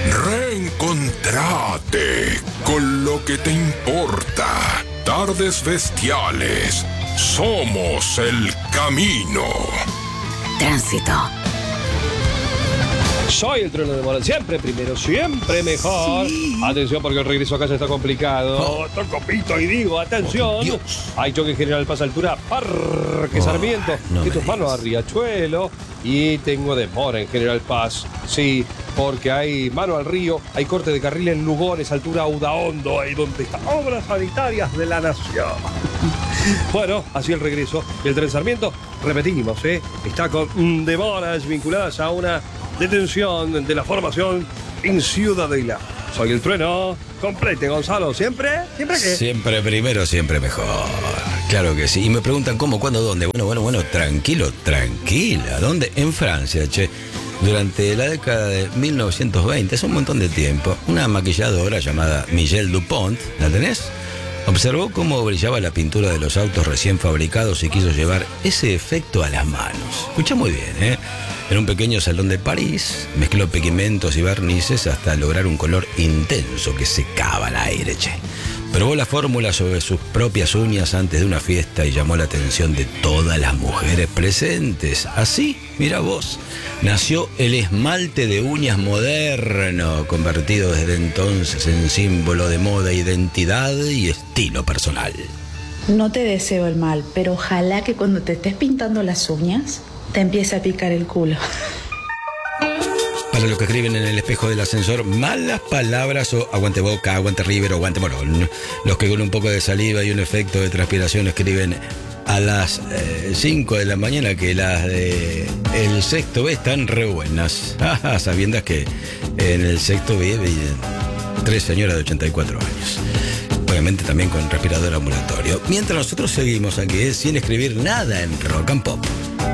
Reencontrate con lo que te importa. Tardes Bestiales. Somos el camino. Tránsito. Soy el trueno de Morón, siempre primero, siempre mejor. Sí. Atención porque el regreso a casa está complicado. Toco pito y digo, atención. Hay choque general Paz Altura, Parque Sarmiento. Esto es mano a Riachuelo. Y tengo demora en General Paz. Sí, porque hay mano al río, hay corte de carril en Lugones, altura Udaondo, ahí donde están obras sanitarias de la nación. Bueno, así el regreso. El tren Sarmiento, repetimos, está con demoras vinculadas a una detención de la formación en Ciudadela. Soy el trueno. Complete, Gonzalo. ¿Siempre? ¿Siempre qué? Siempre primero, siempre mejor. Claro que sí. Y me preguntan cómo, cuándo, dónde. Bueno, tranquila. ¿Dónde? En Francia, che. Durante la década de 1920, es un montón de tiempo, una maquilladora llamada Michelle Dupont, ¿la tenés? Observó cómo brillaba la pintura de los autos recién fabricados y quiso llevar ese efecto a las manos. Escucha muy bien, En un pequeño salón de París, mezcló pigmentos y barnices hasta lograr un color intenso que secaba al aire, che. Probó la fórmula sobre sus propias uñas antes de una fiesta y llamó la atención de todas las mujeres presentes. Así, mira vos, nació el esmalte de uñas moderno, convertido desde entonces en símbolo de moda, identidad y estilo personal. No te deseo el mal, pero ojalá que cuando te estés pintando las uñas te empiece a picar el culo. Para los que escriben en el espejo del ascensor malas palabras o aguante Boca, aguante River o aguante Morón. Los que con un poco de saliva y un efecto de transpiración escriben a las 5 de la mañana que las de el sexto B están re buenas. Sabiendas que en el sexto B viven 3 señoras de 84 años. Obviamente también con respirador ambulatorio. Mientras nosotros seguimos aquí sin escribir nada en Rock and Pop.